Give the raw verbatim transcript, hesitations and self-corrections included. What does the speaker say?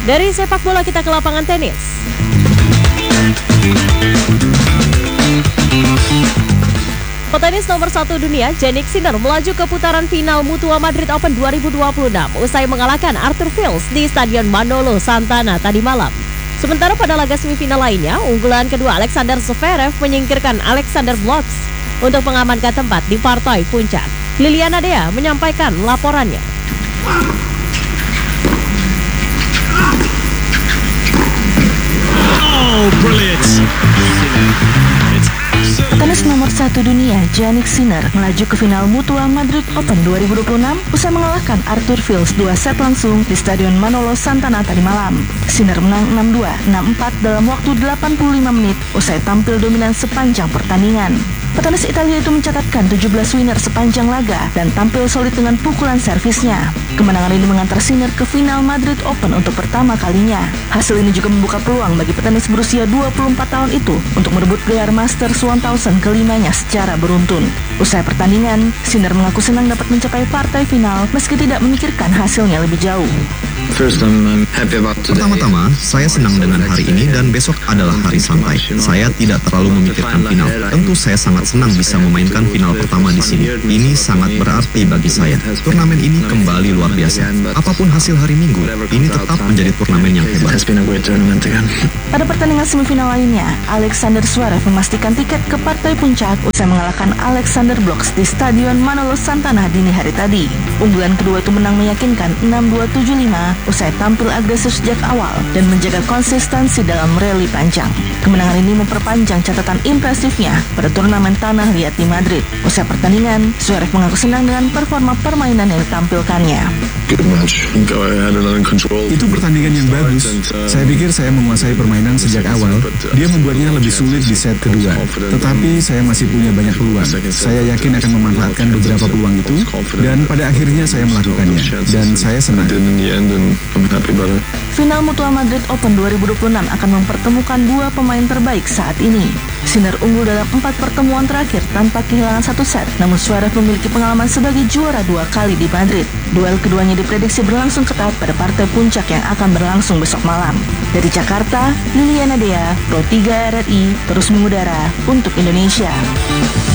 Dari sepak bola kita ke lapangan tenis. Petenis nomor satu dunia, Jannik Sinner melaju ke putaran final Mutua Madrid Open dua ribu dua puluh enam usai mengalahkan Arthur Fils di Stadion Manolo Santana tadi malam. Sementara pada laga semifinal lainnya, unggulan kedua Alexander Zverev menyingkirkan Alexander Blocks untuk mengamankan tempat di partai puncak. Liliana Dea menyampaikan laporannya. Oh, brilliant! Petenis nomor satu dunia, Jannik Sinner melaju ke final Mutua Madrid Open dua ribu dua puluh enam usai mengalahkan Arthur Fils dua set langsung di Stadion Manolo Santana tadi malam. Sinner menang enam dua, enam empat dalam waktu delapan puluh lima menit usai tampil dominan sepanjang pertandingan. Petenis Italia itu mencatatkan tujuh belas winner sepanjang laga dan tampil solid dengan pukulan servisnya. Kemenangan ini mengantar Sinner ke final Madrid Open untuk pertama kalinya. Hasil ini juga membuka peluang bagi petenis berusia dua puluh empat tahun itu untuk merebut gelar Masters seribu kelimanya secara beruntun. Usai pertandingan, Sinner mengaku senang dapat mencapai partai final meski tidak memikirkan hasilnya lebih jauh. Pertama-tama, saya senang dengan hari ini dan besok adalah hari santai. Saya tidak terlalu memikirkan final. Tentu saya sangat senang bisa memainkan final pertama di sini. Ini sangat berarti bagi saya. Turnamen ini kembali luar biasa. Apapun hasil hari Minggu, ini tetap menjadi turnamen yang hebat. Pada pertandingan semifinal lainnya, Alexander Zverev memastikan tiket ke partai puncak usai mengalahkan Alexander Blocks di Stadion Manolo Santana dini hari tadi. Unggulan kedua itu menang meyakinkan enam dua tujuh lima usai tampil agresif sejak awal dan menjaga konsistensi dalam rally panjang. Kemenangan ini memperpanjang catatan impresifnya pada turnamen tanah liat di Madrid. Usai pertandingan, Zverev mengaku senang dengan performa permainan yang ditampilkannya. Itu pertandingan yang bagus. Saya pikir saya menguasai permainan sejak awal. Dia membuatnya lebih sulit di set kedua. Tetapi saya masih punya banyak peluang. Saya yakin akan memanfaatkan beberapa peluang itu. Dan pada akhirnya saya melakukannya. Dan saya senang. Final Mutua Madrid Open dua ribu dua puluh enam akan mempertemukan dua pemain terbaik saat ini. Sinner unggul dalam empat pertemuan terakhir tanpa kehilangan satu set, namun Zverev memiliki pengalaman sebagai juara dua kali di Madrid. Duel keduanya diprediksi berlangsung ketat pada partai puncak yang akan berlangsung besok malam. Dari Jakarta, Liliana Dea, Pro tiga R R I, terus mengudara untuk Indonesia.